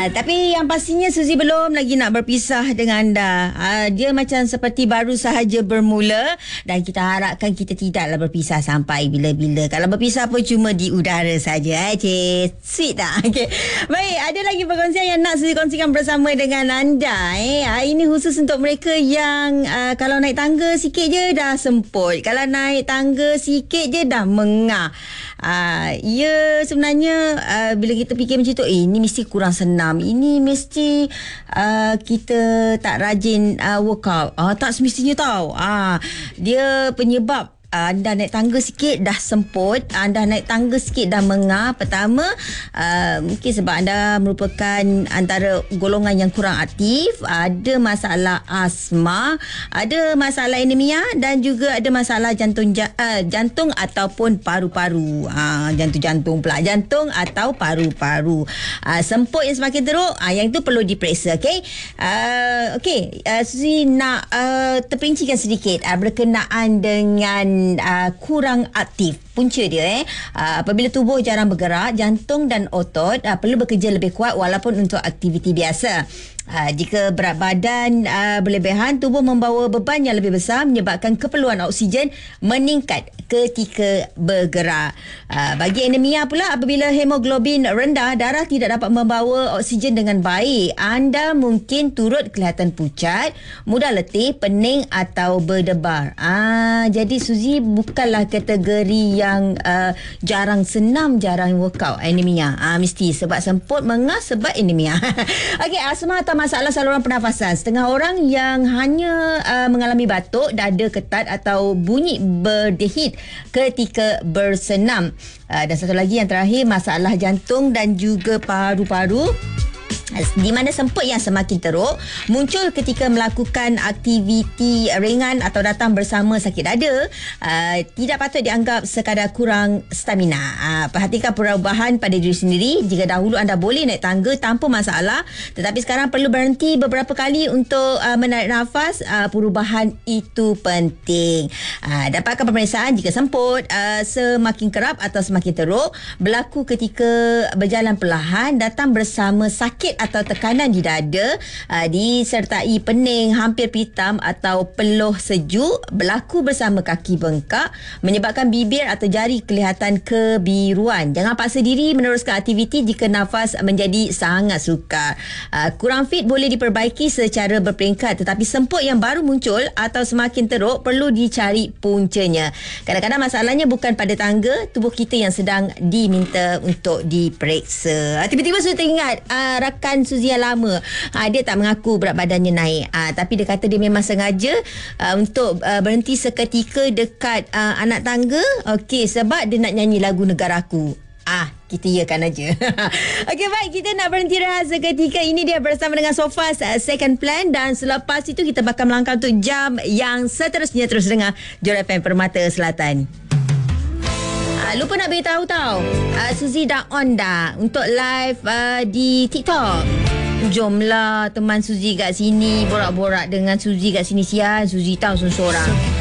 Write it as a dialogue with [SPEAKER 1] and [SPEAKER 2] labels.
[SPEAKER 1] Tapi yang pastinya Suzy belum lagi nak berpisah dengan anda. Dia macam seperti baru sahaja bermula dan kita harapkan kita tidaklah berpisah sampai bila-bila. Kalau berpisah pun cuma di udara saja. Sweet tak? Okay. Baik, ada lagi perkongsian yang nak Suzy kongsikan bersama dengan anda. Ini khusus untuk mereka yang kalau naik tangga sikit je dah semput. Kalau naik tangga sikit je dah mengah. Ya, sebenarnya bila kita fikir macam tu, ini mesti kurang senam, ini mesti kita tak rajin workout. Tak semestinya tau. Dia penyebab anda naik tangga sikit dah semput, anda naik tangga sikit dah mengah. Pertama, mungkin sebab anda merupakan antara golongan yang kurang aktif, ada masalah asma, ada masalah anemia dan juga ada masalah jantung ataupun paru-paru. Jantung pula, jantung atau paru-paru. Semput yang semakin teruk, yang itu perlu diperiksa. Suzy nak terperincikan sedikit berkenaan dengan kurang aktif. Punca dia apabila tubuh jarang bergerak, jantung dan otot perlu bekerja lebih kuat walaupun untuk aktiviti biasa. Jika berat badan berlebihan, tubuh membawa beban yang lebih besar menyebabkan keperluan oksigen meningkat ketika bergerak. Bagi anemia pula, apabila hemoglobin rendah, darah tidak dapat membawa oksigen dengan baik. Anda mungkin turut kelihatan pucat, mudah letih, pening atau berdebar. Jadi Suzy bukanlah kategori yang jarang senam, jarang workout. Anemia mesti sebab semput, mengah sebab anemia. Asma atau masalah saluran pernafasan. Setengah orang yang hanya mengalami batuk, dada ketat atau bunyi berdehid ketika bersenam. Dan satu lagi yang terakhir, masalah jantung dan juga paru-paru, di mana semput yang semakin teruk muncul ketika melakukan aktiviti ringan atau datang bersama sakit dada. Tidak patut dianggap sekadar kurang stamina. Perhatikan perubahan pada diri sendiri. Jika dahulu anda boleh naik tangga tanpa masalah, tetapi sekarang perlu berhenti beberapa kali untuk menarik nafas. Perubahan itu penting. Dapatkan pemeriksaan jika semput semakin kerap atau semakin teruk berlaku ketika berjalan perlahan, datang bersama sakit atau tekanan di dada, disertai pening, hampir pitam atau peluh sejuk, berlaku bersama kaki bengkak, menyebabkan bibir atau jari kelihatan kebiruan. Jangan paksa diri meneruskan aktiviti jika nafas menjadi sangat sukar. Kurang fit boleh diperbaiki secara berperingkat, tetapi semput yang baru muncul atau semakin teruk perlu dicari puncanya. Kadang-kadang masalahnya bukan pada tangga, tubuh kita yang sedang diminta untuk diperiksa. Tiba-tiba saya teringat rakan Suzy yang lama. Dia tak mengaku berat badannya naik, tapi dia kata dia memang sengaja untuk berhenti seketika dekat anak tangga. Sebab dia nak nyanyi lagu Negaraku. Kita iakan aja. Baik, kita nak berhenti rehat seketika. Ini dia bersama dengan Sofas Second Plan, dan selepas itu kita bakal melangkah untuk jam yang seterusnya. Terus dengar Jora FM Permata Selatan. Lupa nak beritahu tau, Suzy dah on dah untuk live di TikTok. Jomlah teman Suzy kat sini, borak-borak dengan Suzy kat sini. Sian, Suzy tahu seorang.